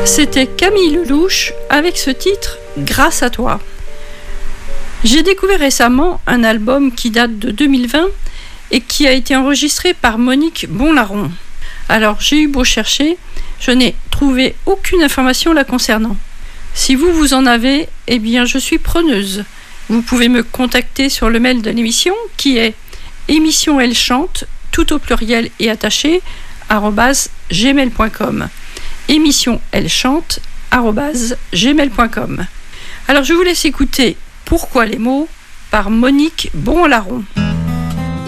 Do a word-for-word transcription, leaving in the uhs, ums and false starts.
C'était Camille Lelouch avec ce titre « Grâce à toi ». J'ai découvert récemment un album qui date de deux mille vingt et qui a été enregistré par Monique Bonlarron. Alors j'ai eu beau chercher, je n'ai trouvé aucune information la concernant. Si vous, vous en avez, eh bien je suis preneuse. Vous pouvez me contacter sur le mail de l'émission qui est émission elle chante, tout au pluriel et attaché, arobase gmail point com. émission elle chante, arobase gmail point com. Alors je vous laisse écouter Pourquoi les mots par Monique Bonlarron.